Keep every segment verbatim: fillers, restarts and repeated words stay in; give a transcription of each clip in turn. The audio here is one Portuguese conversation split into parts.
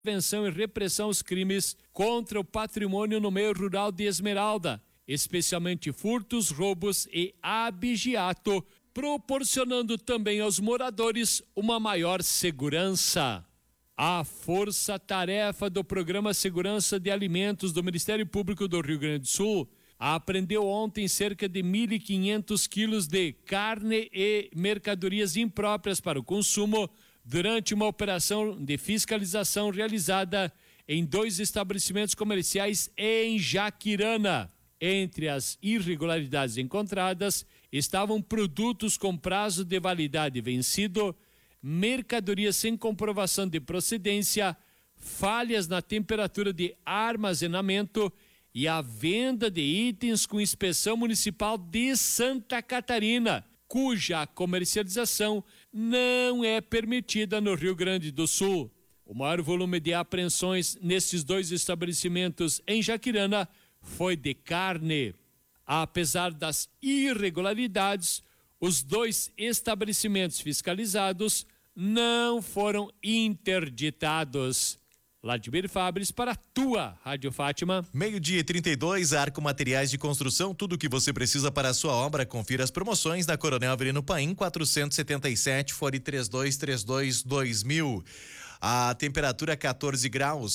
Prevenção e repressão aos crimes contra o patrimônio no meio rural de Esmeralda, especialmente furtos, roubos e abigeato, proporcionando também aos moradores uma maior segurança. A força-tarefa do Programa Segurança de Alimentos do Ministério Público do Rio Grande do Sul apreendeu ontem cerca de mil e quinhentos quilos de carne e mercadorias impróprias para o consumo durante uma operação de fiscalização realizada em dois estabelecimentos comerciais em Jaquirana. Entre as irregularidades encontradas estavam produtos com prazo de validade vencido, mercadorias sem comprovação de procedência, falhas na temperatura de armazenamento e a venda de itens com inspeção municipal de Santa Catarina, cuja comercialização não é permitida no Rio Grande do Sul. O maior volume de apreensões nesses dois estabelecimentos em Jaquirana foi de carne. Apesar das irregularidades, os dois estabelecimentos fiscalizados não foram interditados. Vladimir Fabres para a tua Rádio Fátima. Meio-dia e trinta e dois, Arco Materiais de Construção, tudo o que você precisa para a sua obra. Confira as promoções na Coronel Avelino Paim, quatrocentos e setenta e sete, fone três dois três dois dois mil. A temperatura quatorze graus.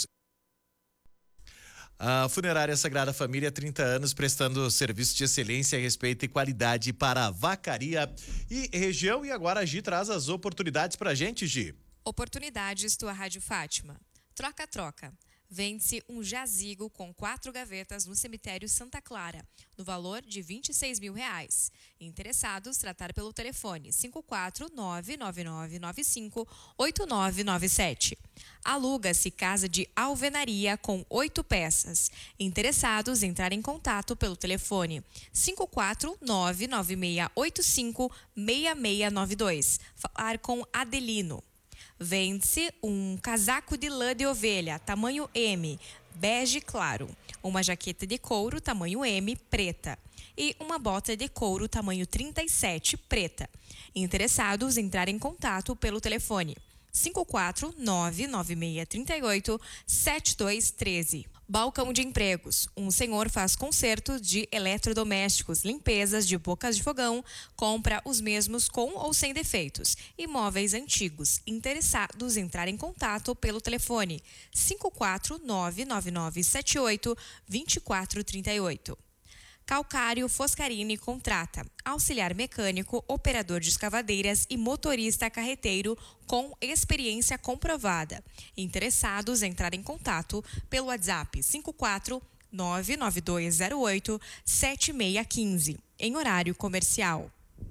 A Funerária Sagrada Família, trinta anos, prestando serviço de excelência, respeito e qualidade para a vacaria e região. E agora a Gi traz as oportunidades pra gente, Gi. Oportunidades, tua Rádio Fátima. Troca-troca. Vende-se um jazigo com quatro gavetas no cemitério Santa Clara, no valor de vinte e seis mil reais. Interessados, tratar pelo telefone cinco quatro nove nove nove nove cinco oito nove nove sete. Aluga-se casa de alvenaria com oito peças. Interessados, entrar em contato pelo telefone cinco quatro nove nove seis oito cinco seis seis nove dois. Falar com Adelino. Vende-se um casaco de lã de ovelha, tamanho M, bege claro, uma jaqueta de couro, tamanho M, preta, e uma bota de couro, tamanho trinta e sete, preta. Interessados, entrar em contato pelo telefone cinco quatro nove nove seis três oito sete dois um três. Balcão de empregos. Um senhor faz conserto de eletrodomésticos, limpezas de bocas de fogão, compra os mesmos com ou sem defeitos. Imóveis antigos. Interessados, entrar em contato pelo telefone cinco quatro nove nove nove sete oito dois quatro três oito. Calcário Foscarini contrata auxiliar mecânico, operador de escavadeiras e motorista carreteiro com experiência comprovada. Interessados, entrar em contato pelo WhatsApp cinco quatro nove nove dois zero oito sete seis um cinco, em horário comercial.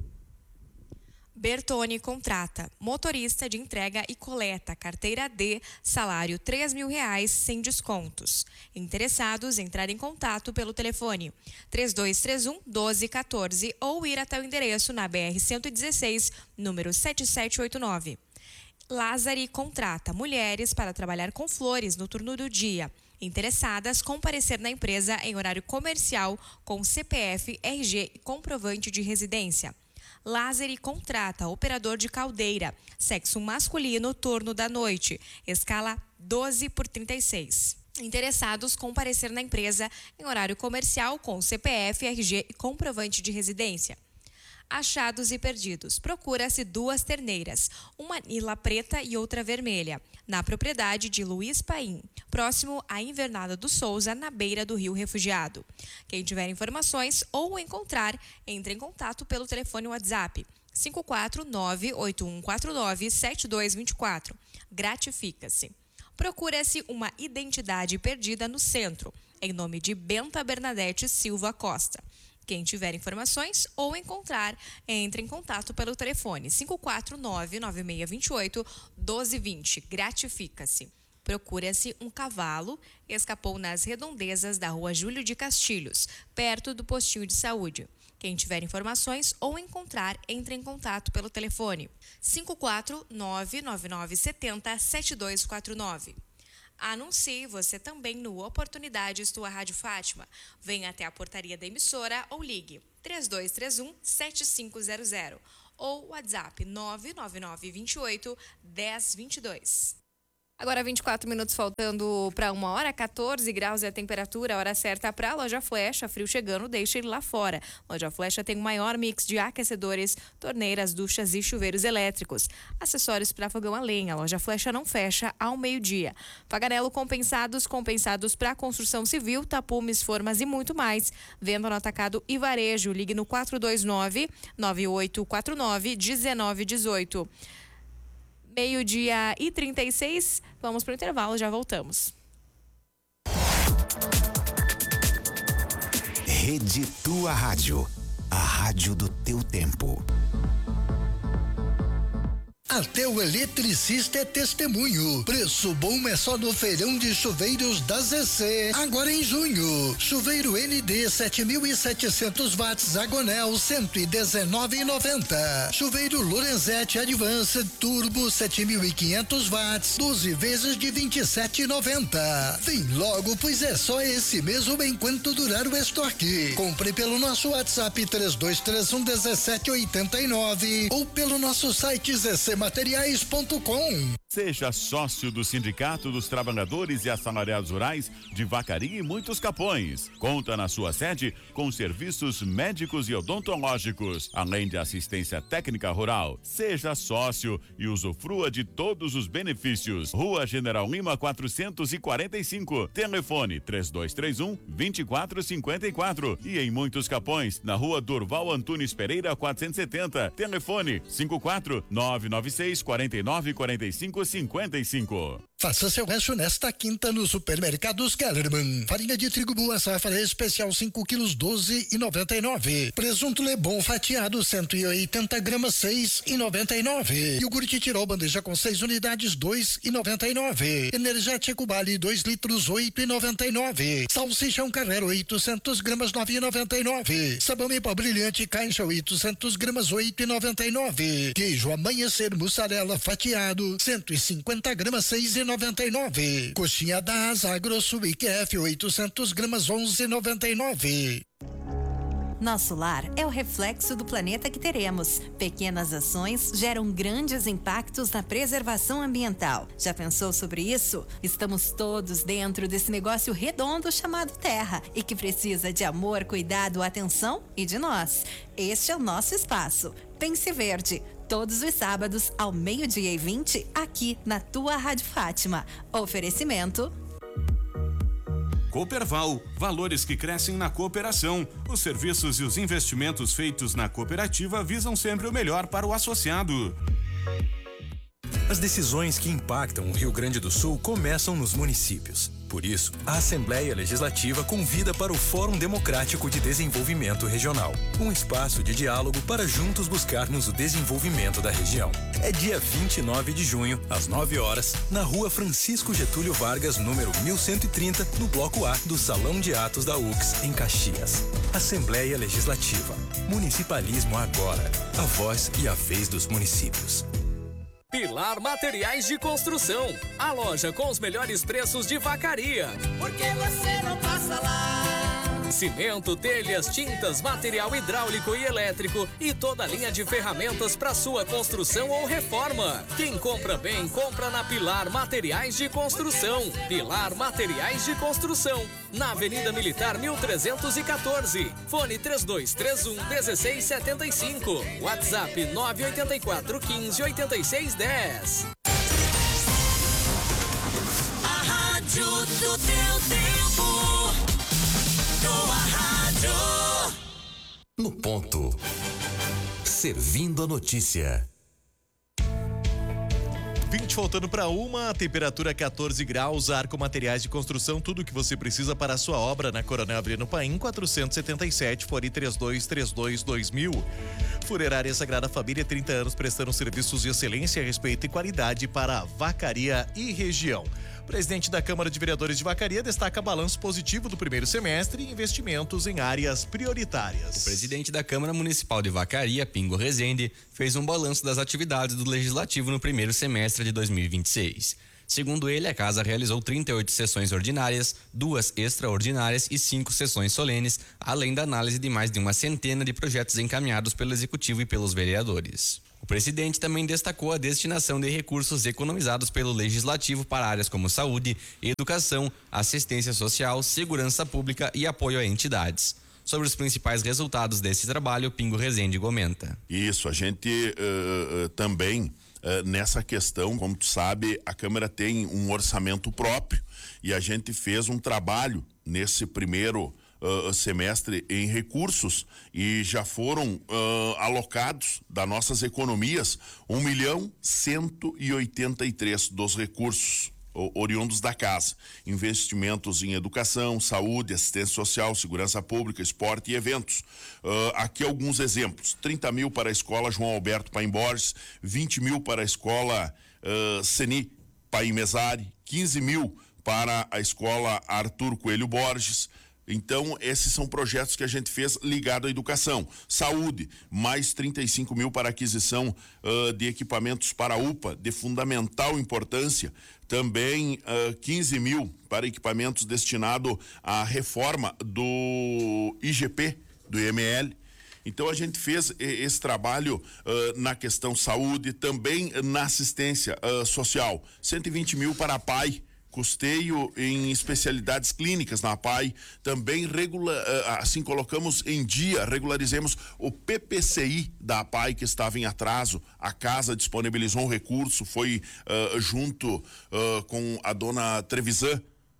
Bertone contrata motorista de entrega e coleta, carteira D, salário três mil reais sem descontos. Interessados, entrar em contato pelo telefone três dois três um doze quatorze ou ir até o endereço na B R cento e dezesseis, número sete sete oito nove. Lázari contrata mulheres para trabalhar com flores no turno do dia. Interessadas, comparecer na empresa em horário comercial com C P F, R G e comprovante de residência. Lázari contrata operador de caldeira, sexo masculino, turno da noite, escala doze por trinta e seis. Interessados, comparecer na empresa em horário comercial com C P F, R G e comprovante de residência. Achados e perdidos. Procura-se duas terneiras, uma nila preta e outra vermelha, na propriedade de Luiz Paim, próximo à Invernada do Souza, na beira do Rio Refugiado. Quem tiver informações ou encontrar, entre em contato pelo telefone WhatsApp cinco quatro nove oito um quatro nove sete dois dois quatro. Gratifica-se. Procura-se uma identidade perdida no centro, em nome de Benta Bernadette Silva Costa. Quem tiver informações ou encontrar, entre em contato pelo telefone cinco quatro nove nove seis dois oito um dois dois zero. Gratifica-se. Procura-se um cavalo, escapou nas redondezas da rua Júlio de Castilhos, perto do postinho de saúde. Quem tiver informações ou encontrar, entre em contato pelo telefone cinco quatro nove nove nove sete zero sete dois quatro nove. Anuncie você também no Oportunidades Tua Rádio Fátima. Venha até a portaria da emissora ou ligue três dois três um sete cinco zero zero ou WhatsApp nove nove nove dois oito um zero dois dois. Agora vinte e quatro minutos faltando para uma hora, quatorze graus é a temperatura, hora certa para a Loja Flecha, frio chegando, deixa ele lá fora. Loja Flecha tem o maior mix de aquecedores, torneiras, duchas e chuveiros elétricos. Acessórios para fogão a lenha, Loja Flecha não fecha ao meio-dia. Pagarelo compensados, compensados para construção civil, tapumes, formas e muito mais. Venda no atacado e varejo, ligue no quatro dois nove, nove oito quatro nove, um nove um oito. Meio-dia e trinta e seis, vamos para o intervalo, já voltamos. Rede Tua Rádio, a rádio do teu tempo. Até o eletricista é testemunho. Preço bom é só no feirão de chuveiros da Z C. Agora em junho. Chuveiro N D sete mil e setecentos watts Agonel cento e dezenove reais e noventa centavos. Chuveiro Lorenzetti Advanced Turbo sete mil e quinhentos watts, doze vezes de vinte e sete reais e noventa centavos. Vem logo, pois é só esse mesmo enquanto durar o estoque. Compre pelo nosso WhatsApp três dois três um, um sete oito nove ou pelo nosso site z c materiais ponto com. Seja sócio do Sindicato dos Trabalhadores e Assalariados Rurais de Vacaria e Muitos Capões. Conta na sua sede com serviços médicos e odontológicos, além de assistência técnica rural. Seja sócio e usufrua de todos os benefícios. Rua General Lima quatrocentos e quarenta e cinco. Telefone três dois três um, dois quatro cinco quatro. E em Muitos Capões, na Rua Durval Antunes Pereira quatrocentos e setenta. Telefone cinco quatro nove nove seis, quatro nove quatro cinco cinquenta e cinco. Faça seu rancho nesta quinta no Supermercados Kellerman. Farinha de trigo boa safra especial cinco quilos, doze reais e noventa e nove centavos. Presunto Lebon fatiado cento e oitenta gramas, seis reais e noventa e nove centavos. Iogurte Tirol bandeja com seis unidades, dois reais e noventa e nove centavos. Energético Bali dois litros, oito reais e noventa e nove centavos. Salsichão Carrero oitocentos gramas, nove reais e noventa e nove centavos. Sabão em pó brilhante Caixa oitocentos gramas, oito reais e noventa e nove centavos. Queijo Amanhecer mussarela fatiado cento e cinquenta gramas, seis reais e noventa e nove centavos. Coxinha da Asa Grosso I Q F oitocentos gramas, onze reais e noventa e nove centavos. Nosso lar é o reflexo do planeta que teremos. Pequenas ações geram grandes impactos na preservação ambiental. Já pensou sobre isso? Estamos todos dentro desse negócio redondo chamado Terra e que precisa de amor, cuidado, atenção e de nós. Este é o nosso espaço. Pense Verde. Todos os sábados, ao meio-dia e vinte, aqui na tua Rádio Fátima. Oferecimento Cooperval, valores que crescem na cooperação. Os serviços e os investimentos feitos na cooperativa visam sempre o melhor para o associado. As decisões que impactam o Rio Grande do Sul começam nos municípios. Por isso, a Assembleia Legislativa convida para o Fórum Democrático de Desenvolvimento Regional, um espaço de diálogo para juntos buscarmos o desenvolvimento da região. É dia vinte e nove de junho, às nove horas, na Rua Francisco Getúlio Vargas, número mil cento e trinta, no Bloco A do Salão de Atos da U C S, em Caxias. Assembleia Legislativa. Municipalismo agora. A voz e a vez dos municípios. Pilar Materiais de Construção, a loja com os melhores preços de Vacaria. Por que você não passa lá? Cimento, telhas, tintas, material hidráulico e elétrico e toda a linha de ferramentas para sua construção ou reforma. Quem compra bem, compra na Pilar Materiais de Construção. Pilar Materiais de Construção, na Avenida Militar mil trezentos e quatorze. Fone três dois três um, um seis sete cinco. WhatsApp nove oito quatro, um cinco, oito seis um zero. A rádio do teu tempo. Tua rádio. No ponto. Servindo a notícia. vinte voltando para uma, temperatura quatorze graus, Arco Materiais de Construção, tudo o que você precisa para a sua obra na Coronel Abrino Paim, quatrocentos e setenta e sete, fone três dois três dois, dois mil. Funerária Sagrada Família, trinta anos prestando serviços de excelência, respeito e qualidade para a Vacaria e região. O presidente da Câmara de Vereadores de Vacaria destaca balanço positivo do primeiro semestre e investimentos em áreas prioritárias. O presidente da Câmara Municipal de Vacaria, Pingo Rezende, fez um balanço das atividades do Legislativo no primeiro semestre de dois mil e vinte e seis. Segundo ele, a casa realizou trinta e oito sessões ordinárias, duas extraordinárias e cinco sessões solenes, além da análise de mais de uma centena de projetos encaminhados pelo Executivo e pelos vereadores. O O presidente também destacou a destinação de recursos economizados pelo Legislativo para áreas como saúde, educação, assistência social, segurança pública e apoio a entidades. Sobre os principais resultados desse trabalho, Pingo Rezende comenta. Isso, a gente uh, também, uh, nessa questão, como tu sabe, a Câmara tem um orçamento próprio e a gente fez um trabalho nesse primeiro Uh, semestre em recursos e já foram uh, alocados das nossas economias um milhão cento e oitenta e três dos recursos oriundos da casa, investimentos em educação, saúde, assistência social, segurança pública, esporte e eventos. Uh, aqui alguns exemplos: trinta mil para a escola João Alberto Paim Borges, vinte mil para a escola uh, Seni Paim Mesari, quinze mil para a escola Arthur Coelho Borges. Então, esses são projetos que a gente fez ligado à educação. Saúde, mais trinta e cinco mil para aquisição uh, de equipamentos para a U P A, de fundamental importância. Também uh, quinze mil para equipamentos destinados à reforma do I G P, do I M L. Então a gente fez esse trabalho uh, na questão saúde, também na assistência uh, social. cento e vinte mil para a P A I. Custeio em especialidades clínicas na P A I, também regula, assim colocamos em dia, regularizemos o P P C I da P A I que estava em atraso. A casa disponibilizou um recurso, foi uh, junto uh, com a dona Trevisan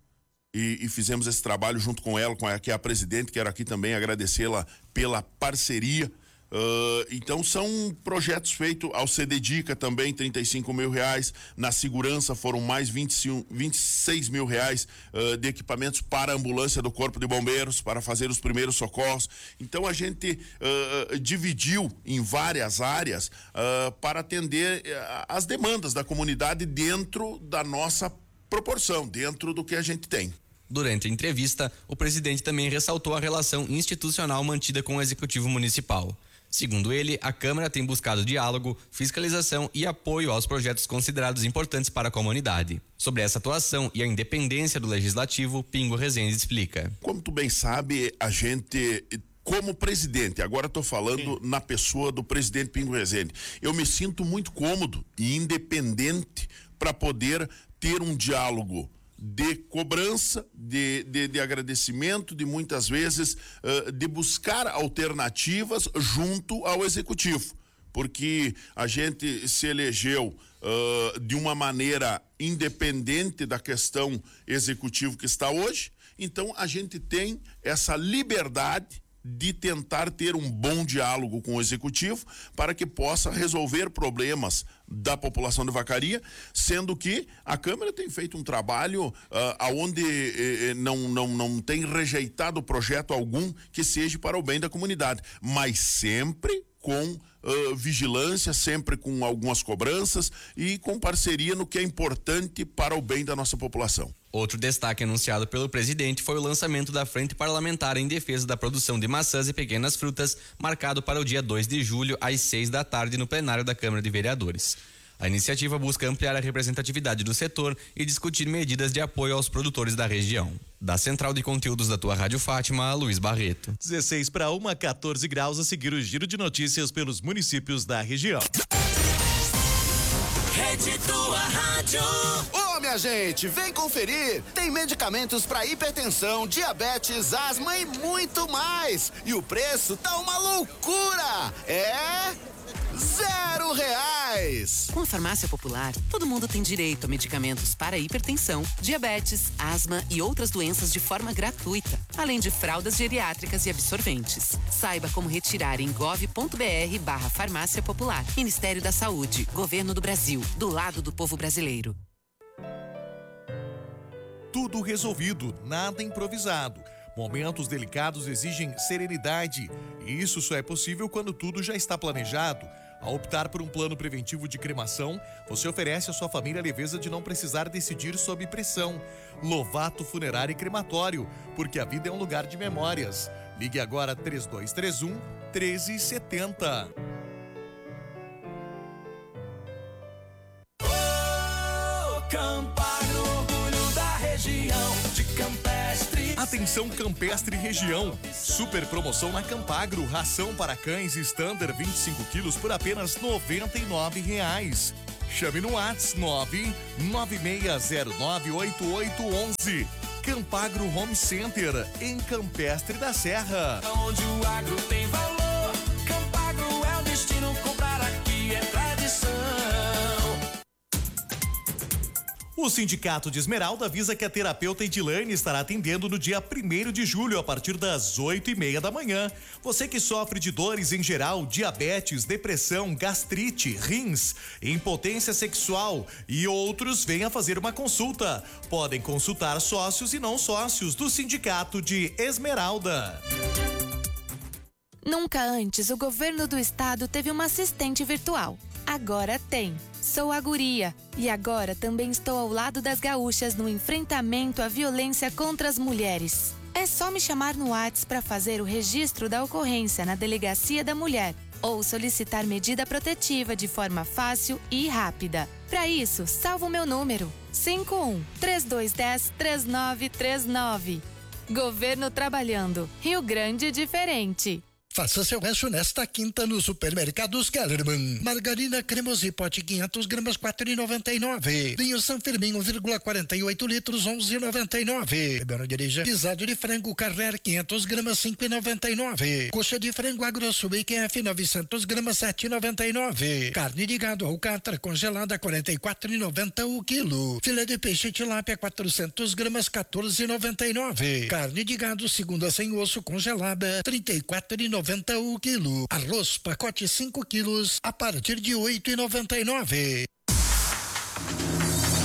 e, e fizemos esse trabalho junto com ela, com a, que é a presidente. Quero aqui também agradecê-la pela parceria. Uh, então são projetos feitos ao C D Dica também, trinta e cinco mil reais. Na segurança foram mais vinte e cinco, vinte e seis mil reais uh, de equipamentos para a ambulância do Corpo de Bombeiros, para fazer os primeiros socorros. Então a gente uh, dividiu em várias áreas uh, para atender uh, as demandas da comunidade dentro da nossa proporção, dentro do que a gente tem. Durante a entrevista, o presidente também ressaltou a relação institucional mantida com o Executivo Municipal. Segundo ele, a Câmara tem buscado diálogo, fiscalização e apoio aos projetos considerados importantes para a comunidade. Sobre essa atuação e a independência do Legislativo, Pingo Rezende explica. Como tu bem sabe, a gente, como presidente, agora estou falando Sim. na pessoa do presidente Pingo Rezende, eu me sinto muito cômodo e independente para poder ter um diálogo de cobrança, de, de, de agradecimento, de muitas vezes uh, de buscar alternativas junto ao executivo, porque a gente se elegeu uh, de uma maneira independente da questão executiva que está hoje. Então a gente tem essa liberdade de tentar ter um bom diálogo com o executivo para que possa resolver problemas da população de Vacaria, sendo que a Câmara tem feito um trabalho uh, aonde eh, não, não, não tem rejeitado projeto algum que seja para o bem da comunidade, mas sempre com Uh, vigilância, sempre com algumas cobranças e com parceria no que é importante para o bem da nossa população. Outro destaque anunciado pelo presidente foi o lançamento da Frente Parlamentar em Defesa da Produção de Maçãs e Pequenas Frutas, marcado para o dia dois de julho, às seis da tarde, no plenário da Câmara de Vereadores. A iniciativa busca ampliar a representatividade do setor e discutir medidas de apoio aos produtores da região. Da Central de Conteúdos da tua Rádio Fátima, Luiz Barreto. dezesseis para uma, quatorze graus, a seguir o giro de notícias pelos municípios da região. Rede Tua Rádio. Ô, minha gente, vem conferir. Tem medicamentos para hipertensão, diabetes, asma e muito mais. E o preço tá uma loucura. É... Zero reais! Com a Farmácia Popular, todo mundo tem direito a medicamentos para hipertensão, diabetes, asma e outras doenças de forma gratuita, além de fraldas geriátricas e absorventes. Saiba como retirar em gov.br barra Farmácia Popular. Ministério da Saúde, Governo do Brasil, do lado do povo brasileiro. Tudo resolvido, nada improvisado. Momentos delicados exigem serenidade, e isso só é possível quando tudo já está planejado. Ao optar por um plano preventivo de cremação, você oferece à sua família a leveza de não precisar decidir sob pressão. Lovato Funerário e Crematório, porque a vida é um lugar de memórias. Ligue agora três dois três um, um três sete zero. Ô, Campari, orgulho da região de Campestre. Atenção! Atenção Campestre Região. Super promoção na Campagro. Ração para cães Standard vinte e cinco quilos por apenas noventa e nove reais. Chame no WhatsApp nove nove seis zero nove oito oito um um. Campagro Home Center, em Campestre da Serra. Onde o agro tem valor, Campagro é o destino, comprar aqui é tradição. O Sindicato de Esmeralda avisa que a terapeuta Edilane estará atendendo no dia primeiro de julho, a partir das oito e meia da manhã. Você que sofre de dores em geral, diabetes, depressão, gastrite, rins, impotência sexual e outros, venha fazer uma consulta. Podem consultar sócios e não sócios do Sindicato de Esmeralda. Nunca antes o governo do estado teve uma assistente virtual. Agora tem. Sou a Guria e agora também estou ao lado das gaúchas no enfrentamento à violência contra as mulheres. É só me chamar no WhatsApp para fazer o registro da ocorrência na Delegacia da Mulher ou solicitar medida protetiva de forma fácil e rápida. Para isso, salva o meu número cinco um três dois um zero três nove três nove. Governo trabalhando. Rio Grande diferente. Faça seu rancho nesta quinta no Supermercados Kellerman. Margarina cremosi pote quinhentas gramas quatro reais e noventa e nove centavos. Vinho San Firmin um vírgula quarenta e oito litros onze reais e noventa e nove centavos. Beberam dirija. Pisado de frango Carrer quinhentas gramas cinco reais e noventa e nove centavos. Coxa de frango Agrosul I Q F novecentas gramas sete reais e noventa e nove centavos. Carne de gado Alcatra congelada quarenta e quatro reais e noventa centavos o quilo. Filé de peixe tilápia quatrocentas gramas quatorze reais e noventa e nove centavos. Carne de gado segunda sem osso congelada trinta e quatro reais e noventa o quilo. Arroz pacote cinco quilos a partir de oito reais e noventa e nove centavos.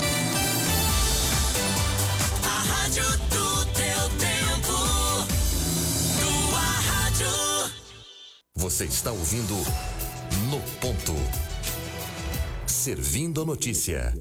A rádio do teu tempo. Tua rádio. Você está ouvindo No Ponto. Servindo a notícia.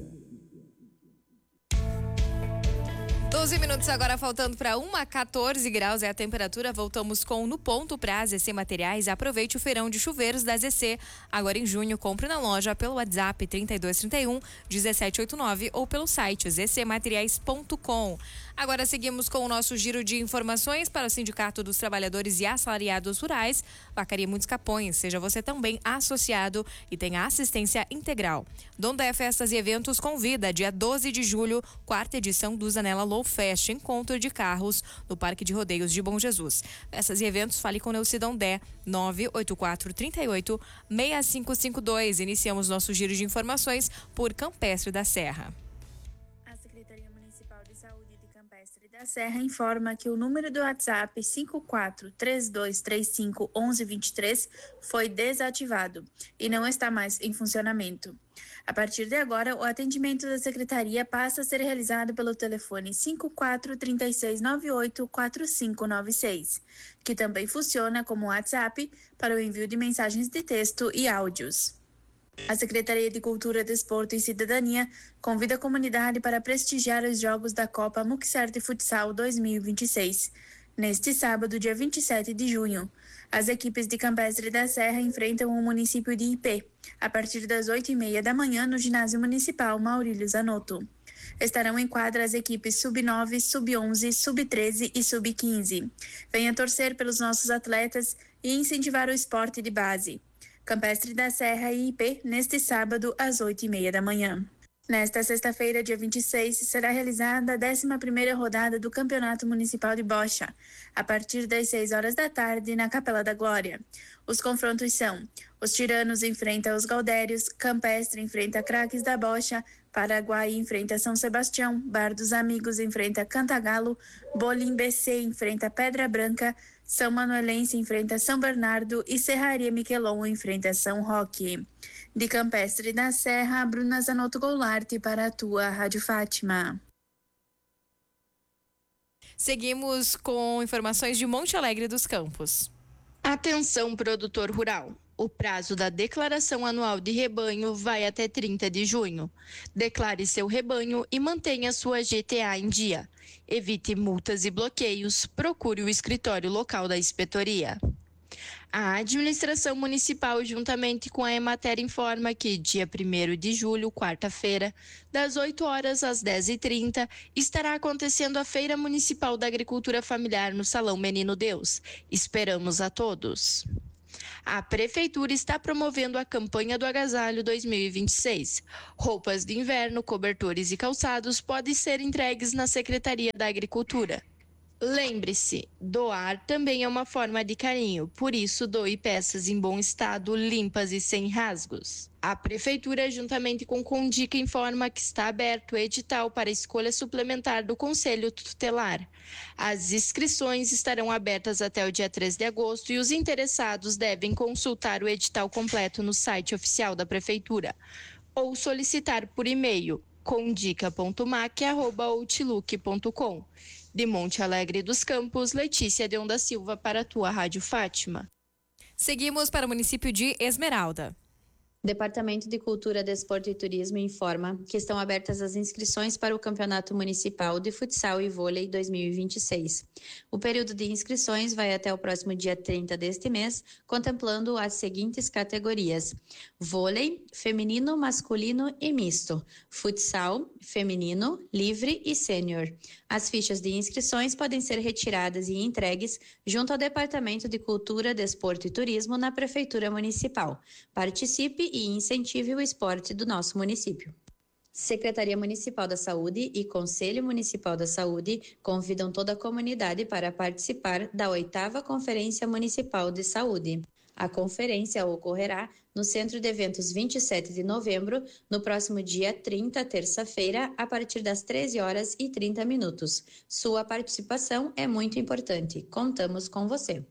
doze minutos agora, faltando para uma, quatorze graus é a temperatura. Voltamos com No Ponto para A Z C Materiais. Aproveite o feirão de chuveiros da A Z C. Agora em junho, compre na loja pelo WhatsApp trinta e dois trinta e um dezessete oitenta e nove ou pelo site z c materiais ponto com. Agora seguimos com o nosso giro de informações para o Sindicato dos Trabalhadores e Assalariados Rurais. Vacaria Muitos Capões. Seja você também associado e tenha assistência integral. Dondé Festas e Eventos convida dia doze de julho, quarta edição do Zanella Low Fest, encontro de carros no Parque de Rodeios de Bom Jesus. Festas e eventos, fale com Neuci Dondé, nove oito quatro, trinta e oito, seis cinco cinco dois. Iniciamos nosso giro de informações por Campestre da Serra. A Secretaria Municipal de Saúde de Campestre da Serra informa que o número do WhatsApp cinco quatro três dois três cinco um um dois três foi desativado e não está mais em funcionamento. A partir de agora, o atendimento da Secretaria passa a ser realizado pelo telefone cinco quatro três seis nove oito quatro cinco nove seis, que também funciona como WhatsApp para o envio de mensagens de texto e áudios. A Secretaria de Cultura, Desporto e Cidadania convida a comunidade para prestigiar os jogos da Copa Muxerte Futsal dois mil e vinte e seis. Neste sábado, dia vinte e sete de junho, as equipes de Campestre da Serra enfrentam o município de Ipê, a partir das oito e meia da manhã no Ginásio Municipal Maurílio Zanotto. Estarão em quadra as equipes sub nove, sub onze, sub treze e sub quinze. Venha torcer pelos nossos atletas e incentivar o esporte de base. Campestre da Serra e Ipê, neste sábado, às oito e meia da manhã. Nesta sexta-feira, dia vinte e seis, será realizada a décima primeira rodada do Campeonato Municipal de Bocha, a partir das seis horas da tarde, na Capela da Glória. Os confrontos são: os Tiranos enfrentam os Gaudérios, Campestre enfrenta Craques da Bocha, Paraguai enfrenta São Sebastião, Bar dos Amigos enfrenta Cantagalo, Bolim B C enfrenta Pedra Branca, São Manuelense enfrenta São Bernardo e Serraria Miquelon enfrenta São Roque. De Campestre da Serra, Bruna Zanotto Goulart para a tua Rádio Fátima. Seguimos com informações de Monte Alegre dos Campos. Atenção, produtor rural. O prazo da declaração anual de rebanho vai até trinta de junho. Declare seu rebanho e mantenha sua G T A em dia. Evite multas e bloqueios. Procure o escritório local da inspetoria. A administração municipal, juntamente com a Emater, informa que dia primeiro de julho, quarta-feira, das oito horas às dez e trinta, estará acontecendo a Feira Municipal da Agricultura Familiar no Salão Menino Deus. Esperamos a todos. A Prefeitura está promovendo a campanha do Agasalho dois mil e vinte e seis. Roupas de inverno, cobertores e calçados podem ser entregues na Secretaria da Agricultura. Lembre-se, doar também é uma forma de carinho, por isso doe peças em bom estado, limpas e sem rasgos. A Prefeitura, juntamente com Condica, informa que está aberto o edital para escolha suplementar do Conselho Tutelar. As inscrições estarão abertas até o dia três de agosto e os interessados devem consultar o edital completo no site oficial da Prefeitura ou solicitar por e-mail condica ponto mac arroba outlook ponto com. De Monte Alegre dos Campos, Letícia Deon da Silva para a tua Rádio Fátima. Seguimos para o município de Esmeralda. Departamento de Cultura, Desporto e Turismo informa que estão abertas as inscrições para o Campeonato Municipal de Futsal e Vôlei dois mil e vinte e seis. O período de inscrições vai até o próximo dia trinta deste mês, contemplando as seguintes categorias: vôlei, feminino, masculino e misto, futsal, feminino, livre e sênior. As fichas de inscrições podem ser retiradas e entregues junto ao Departamento de Cultura, Desporto e Turismo na Prefeitura Municipal. Participe e incentive o esporte do nosso município. Secretaria Municipal da Saúde e Conselho Municipal da Saúde convidam toda a comunidade para participar da oitava Conferência Municipal de Saúde. A conferência ocorrerá no Centro de Eventos vinte e sete de novembro, no próximo dia trinta, terça-feira, a partir das treze horas e trinta minutos. Sua participação é muito importante. Contamos com você.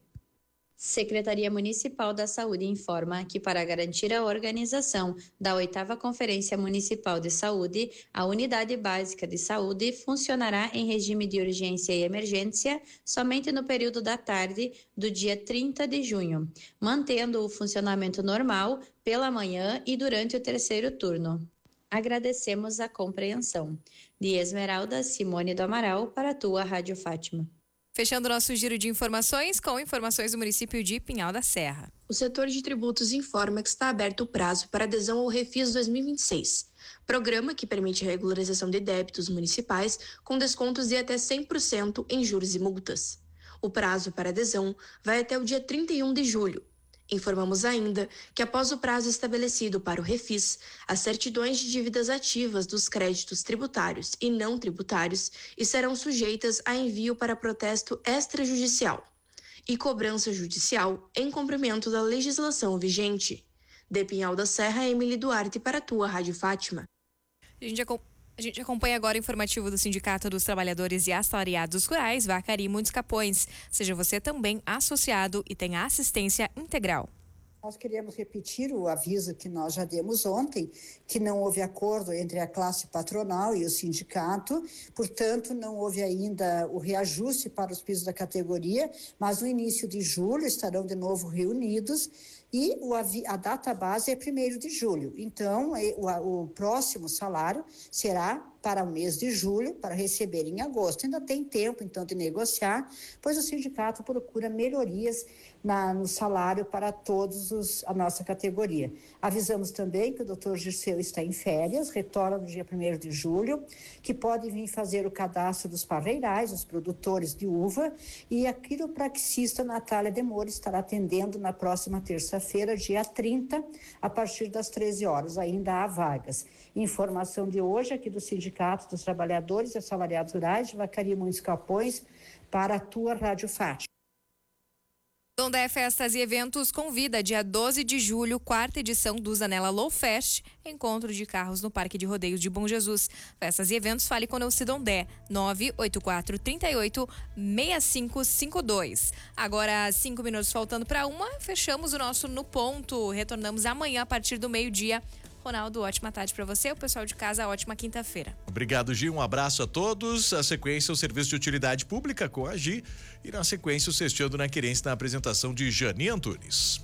Secretaria Municipal da Saúde informa que, para garantir a organização da oitava Conferência Municipal de Saúde, a Unidade Básica de Saúde funcionará em regime de urgência e emergência somente no período da tarde do dia trinta de junho, mantendo o funcionamento normal pela manhã e durante o terceiro turno. Agradecemos a compreensão. De Esmeralda, Simone do Amaral, para a tua Rádio Fátima. Fechando nosso giro de informações com informações do município de Pinhal da Serra. O setor de tributos informa que está aberto o prazo para adesão ao Refis dois mil e vinte e seis, programa que permite a regularização de débitos municipais com descontos de até cem por cento em juros e multas. O prazo para adesão vai até o dia trinta e um de julho. Informamos ainda que, após o prazo estabelecido para o Refis, as certidões de dívidas ativas dos créditos tributários e não tributários estarão sujeitas a envio para protesto extrajudicial e cobrança judicial em cumprimento da legislação vigente. De Pinhal da Serra, Emily Duarte para a tua Rádio Fátima. A gente A gente acompanha agora o informativo do Sindicato dos Trabalhadores e Assalariados Rurais, Vacaria e Muitos Capões. Seja você também associado e tenha assistência integral. Nós queríamos repetir o aviso que nós já demos ontem, que não houve acordo entre a classe patronal e o sindicato, portanto, não houve ainda o reajuste para os pisos da categoria, mas no início de julho estarão de novo reunidos e o, a data base é primeiro de julho. Então, o, o próximo salário será para o mês de julho, para receber em agosto. Ainda tem tempo, então, de negociar, pois o sindicato procura melhorias na, no salário para todos os, a nossa categoria. Avisamos também que o doutor Girceu está em férias, retorna no dia primeiro de julho, que pode vir fazer o cadastro dos parreirais, os produtores de uva, e a quiropraxista Natália Demore estará atendendo na próxima terça-feira, dia trinta, a partir das treze horas. Ainda há vagas. Informação de hoje aqui do Sindicato dos Trabalhadores e Assalariados Rurais de Vacaria e Muitos Capões para a tua Rádio Fátima. Tondé Festas e Eventos convida dia doze de julho, quarta edição do Zanella Low Fest, encontro de carros no Parque de Rodeios de Bom Jesus. Festas e Eventos, fale com o Cidondé, nove oito quatro, trinta e oito, seis cinco cinco dois. Agora, cinco minutos faltando para uma, fechamos o nosso No Ponto. Retornamos amanhã a partir do meio-dia. Ronaldo, ótima tarde para você, o pessoal de casa, ótima quinta-feira. Obrigado, Gi, um abraço a todos. A sequência, o Serviço de Utilidade Pública com a Gi e na sequência o Sexteando na Querência na apresentação de Jani Antunes.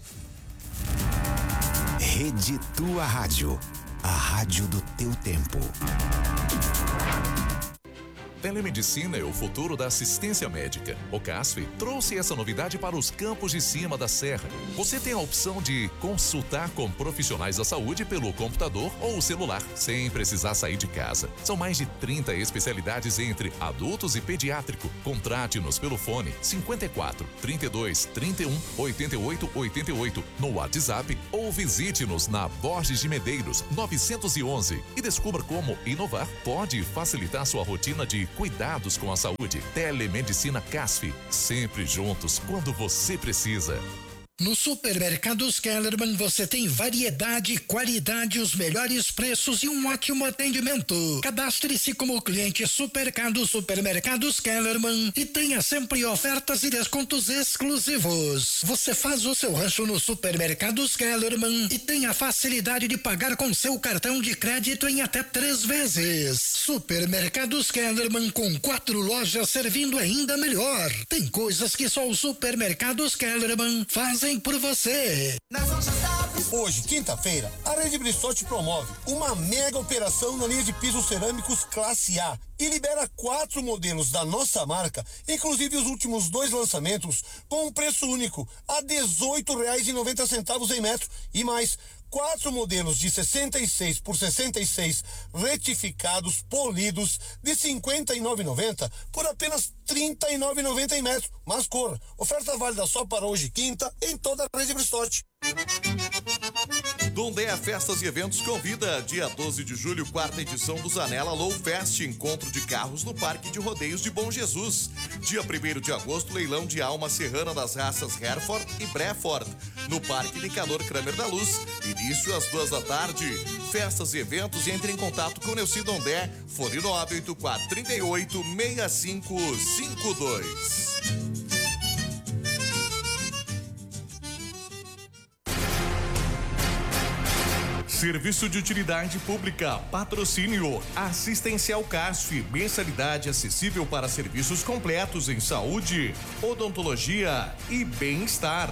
Rede Tua Rádio, a rádio do teu tempo. telemedicina é o futuro da assistência médica. O CASF trouxe essa novidade para os campos de cima da serra. Você tem a opção de consultar com profissionais da saúde pelo computador ou celular, sem precisar sair de casa. São mais de trinta especialidades entre adultos e pediátrico. Contrate-nos pelo fone cinquenta e quatro, trinta e dois, trinta e um, oitenta e oito, oitenta e oito no WhatsApp ou visite-nos na Borges de Medeiros novecentos e onze e descubra como inovar pode facilitar sua rotina de cuidados com a saúde. Telemedicina CASF, sempre juntos quando você precisa. No Supermercados Kellerman você tem variedade, qualidade, os melhores preços e um ótimo atendimento. Cadastre-se como cliente Supermercados Supermercados Kellerman e tenha sempre ofertas e descontos exclusivos. Você faz o seu rancho no Supermercados Kellerman e tem a facilidade de pagar com seu cartão de crédito em até três vezes. Supermercados Kellerman, com quatro lojas servindo ainda melhor. Tem coisas que só os Supermercados Kellerman fazem por você. Hoje, quinta-feira, a Rede Brissotti promove uma mega operação na linha de pisos cerâmicos classe A e libera quatro modelos da nossa marca, inclusive os últimos dois lançamentos, com um preço único a dezoito reais e noventa centavos em metro e mais quatro modelos de sessenta e seis por sessenta e seis retificados, polidos, de cinquenta e nove reais e noventa centavos por apenas trinta e nove reais e noventa centavos em metro. Mas corra, oferta válida só para hoje, quinta, em toda a Rede Brissotti. Dondé Festas e Eventos convida dia doze de julho, quarta edição do Zanella Low Fest, encontro de carros no Parque de Rodeios de Bom Jesus. Dia primeiro de agosto, leilão de alma serrana das raças Hereford e Breford, no Parque Nicanor Kramer da Luz, início às duas da tarde. Festas e eventos, entre em contato com Neuci Dondé, fone nove oito quatro, trinta e oito, seis cinco cinco dois. Serviço de utilidade pública, patrocínio, assistencial CASF, mensalidade acessível para serviços completos em saúde, odontologia e bem-estar.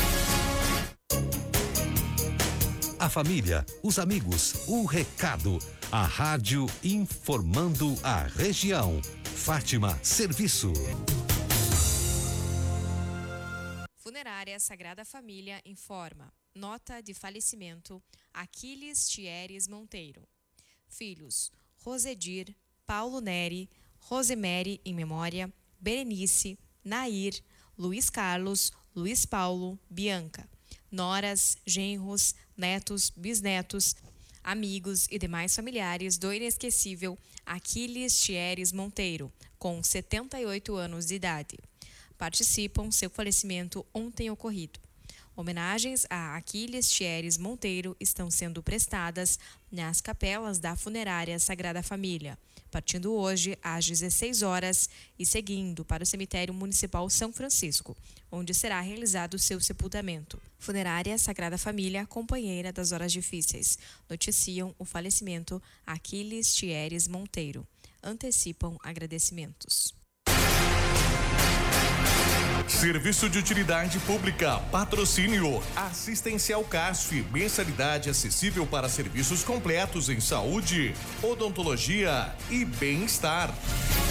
A família, os amigos, o recado, a rádio informando a região. Fátima Serviço. Funerária Sagrada Família informa. Nota de falecimento: Aquiles Thieres Monteiro. Filhos: Rosedir, Paulo Neri, Rosemary em memória, Berenice, Nair, Luiz Carlos, Luiz Paulo, Bianca. Noras, genros, netos, bisnetos, amigos e demais familiares do inesquecível Aquiles Thieres Monteiro, com setenta e oito anos de idade. Participam seu falecimento ontem ocorrido. Homenagens a Aquiles Thieres Monteiro estão sendo prestadas nas capelas da Funerária Sagrada Família, partindo hoje às dezesseis horas e seguindo para o Cemitério Municipal São Francisco, onde será realizado seu sepultamento. Funerária Sagrada Família, companheira das horas difíceis, noticiam o falecimento Aquiles Thieres Monteiro. Antecipam agradecimentos. Serviço de utilidade pública, patrocínio, assistencial CASF, mensalidade acessível para serviços completos em saúde, odontologia e bem-estar.